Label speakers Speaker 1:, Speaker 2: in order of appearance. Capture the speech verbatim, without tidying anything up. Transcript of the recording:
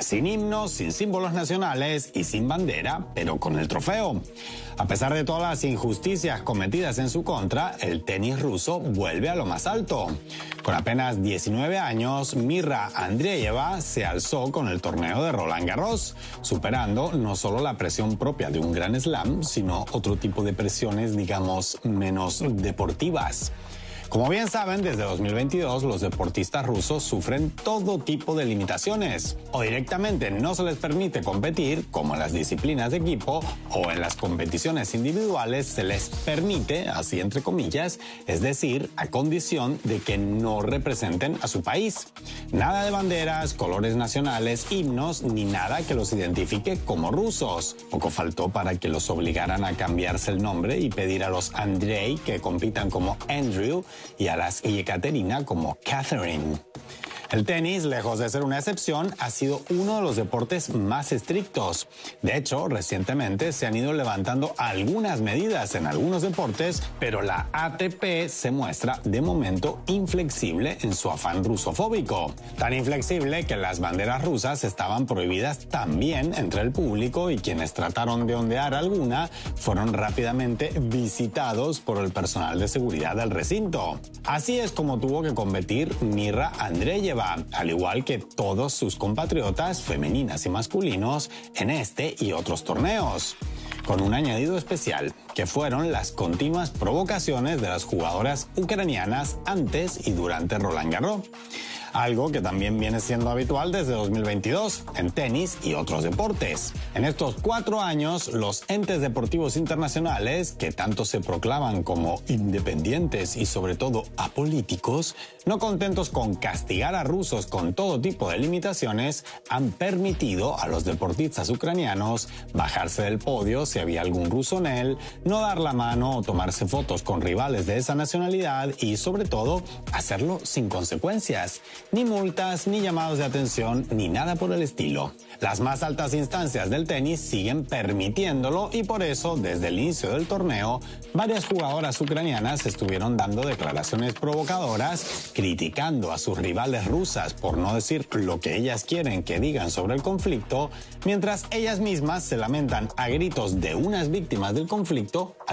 Speaker 1: sin himnos, sin símbolos nacionales y sin bandera, pero con el trofeo. A pesar de todas las injusticias cometidas en su contra, el tenis ruso vuelve a lo más alto. Con apenas diecinueve años, Mirra Andreeva se alzó con el torneo de Roland Garros, superando no solo la presión propia de un Grand Slam, sino otro tipo de presiones, digamos, menos deportivas. Como bien saben, desde dos mil veintidós los deportistas rusos sufren todo tipo de limitaciones. O directamente no se les permite competir, como en las disciplinas de equipo, o en las competiciones individuales se les permite, así entre comillas, es decir, a condición de que no representen a su país. Nada de banderas, colores nacionales, himnos, ni nada que los identifique como rusos. Poco faltó para que los obligaran a cambiarse el nombre y pedir a los Andrei que compitan como Andrew y a las Yekaterina como Catherine. El tenis, lejos de ser una excepción, ha sido uno de los deportes más estrictos. De hecho, recientemente se han ido levantando algunas medidas en algunos deportes, pero la A T P se muestra de momento inflexible en su afán rusofóbico. Tan inflexible que las banderas rusas estaban prohibidas también entre el público y quienes trataron de ondear alguna fueron rápidamente visitados por el personal de seguridad del recinto. Así es como tuvo que competir Mirra Andreeva, al igual que todos sus compatriotas femeninas y masculinos en este y otros torneos, con un añadido especial, que fueron las continuas provocaciones de las jugadoras ucranianas antes y durante Roland Garros. Algo que también viene siendo habitual desde dos mil veintidós en tenis y otros deportes. En estos cuatro años, los entes deportivos internacionales, que tanto se proclaman como independientes y sobre todo apolíticos, no contentos con castigar a rusos con todo tipo de limitaciones, han permitido a los deportistas ucranianos bajarse del podio si había algún ruso en él, no dar la mano o tomarse fotos con rivales de esa nacionalidad y, sobre todo, hacerlo sin consecuencias. Ni multas, ni llamados de atención, ni nada por el estilo. Las más altas instancias del tenis siguen permitiéndolo y por eso, desde el inicio del torneo, varias jugadoras ucranianas estuvieron dando declaraciones provocadoras, criticando a sus rivales rusas por no decir lo que ellas quieren que digan sobre el conflicto, mientras ellas mismas se lamentan a gritos de unas víctimas del conflicto